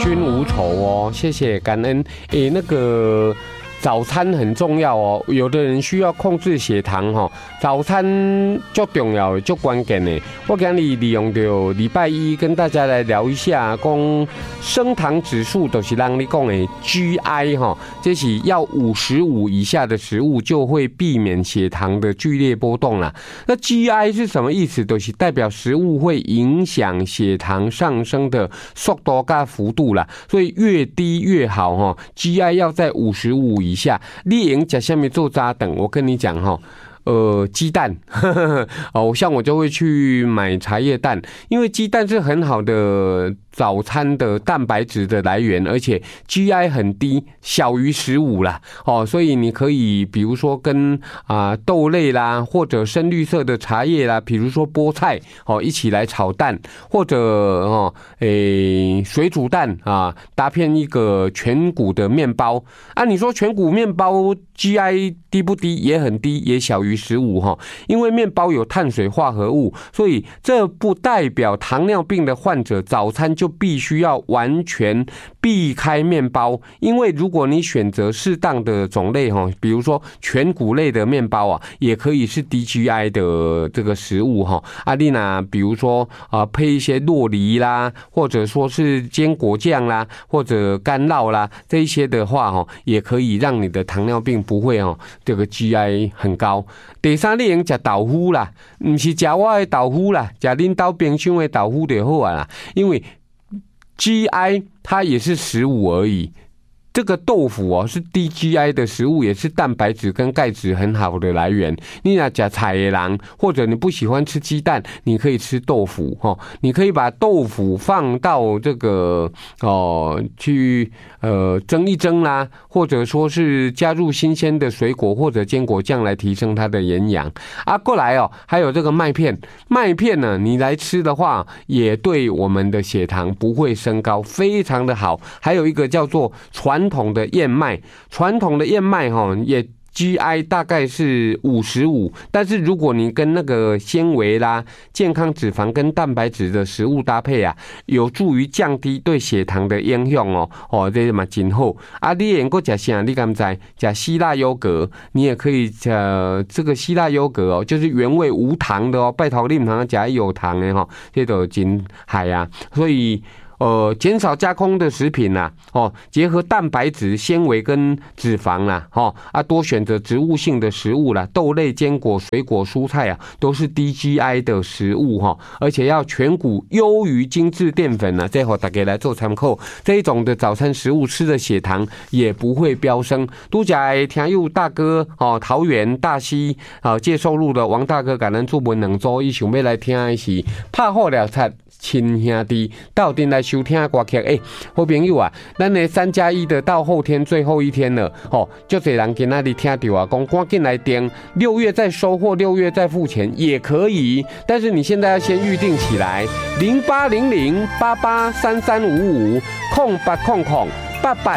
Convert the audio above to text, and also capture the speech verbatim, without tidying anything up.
均无愁哦，谢谢感恩。诶，那个早餐很重要哦，有的人需要控制血糖哦，早餐最重要的、最关键的。我今日利用到礼拜一跟大家来聊一下，讲升糖指数就是让你讲的 G I 哈，这是要五十五以下的食物就会避免血糖的剧烈波动啦。那 G I 是什么意思？就是代表食物会影响血糖上升的速度跟幅度啦，所以越低越好哈。G I 要在五十五以下。你用吃什么做早顿？我跟你讲哈。呃，鸡蛋，呵呵哦，像我就会去买茶叶蛋，因为鸡蛋是很好的早餐的蛋白质的来源，而且 G I 很低，小于十五啦，哦，所以你可以比如说跟啊、呃、豆类啦，或者深绿色的茶叶啦，比如说菠菜哦，一起来炒蛋，或者哦，诶水煮蛋啊，搭配一个全谷的面包啊，你说全谷面包 G I 低不低？也很低，也小于十五哈，因为面包有碳水化合物，所以这不代表糖尿病的患者早餐就必须要完全避开面包，因为如果你选择适当的种类哈，比如说全谷类的面包啊，也可以是低 G I 的这个食物哈。阿丽娜，比如说啊，配一些酪梨啦，或者说是坚果酱啦，或者干酪啦，这一些的话哈，也可以让你的糖尿病不会哦，这个 G I 很高。第三，你用吃豆腐啦，不是吃我的豆腐啦，吃恁家冰箱的豆腐就好啊啦。因为 G I 它也是十五而已。这个豆腐哦是低 G I 的食物，也是蛋白质跟钙质很好的来源。你若吃菜的人，或者你不喜欢吃鸡蛋，你可以吃豆腐哈。你可以把豆腐放到这个哦去呃蒸一蒸啦，或者说是加入新鲜的水果或者坚果酱来提升它的营养啊。过来哦，还有这个麦片，麦片呢，你来吃的话，也对我们的血糖不会升高，非常的好。还有一个叫做传统的燕麦，传统的燕麦哈也 G I 大概是五十五，但是如果你跟那个纤维啦、健康脂肪跟蛋白质的食物搭配啊，有助于降低对血糖的影响哦。哦，这嘛真好。啊，你也能吃啥？你敢知？吃希腊优格，你也可以吃这个希腊优格哦，就是原味无糖的哦。拜托你唔通吃有糖的哈，这都真害啊。所以。呃，减少加工的食品啦，哦，结合蛋白质、纤维跟脂肪啦，哦啊，多选择植物性的食物啦，豆类、坚果、水果、蔬菜啊，都是低 G I 的食物哈，而且要全谷，优于精致淀粉啊，这后大家来做参考。这一种的早餐食物吃的血糖也不会飙升。都假听友大哥哦，桃园大溪啊，介绍路的王大哥，感恩做文两周，伊想要来听的是拍好了菜。亲兄弟，到底来收听歌曲？哎、欸，好朋友啊，咱的三加一的到后天最后一天了，哦，就这人今仔日听到啊，讲赶紧来订，六月再收或六月再付钱也可以，但是你现在要先预定起来，零八零零八八三三五五空八空空八八。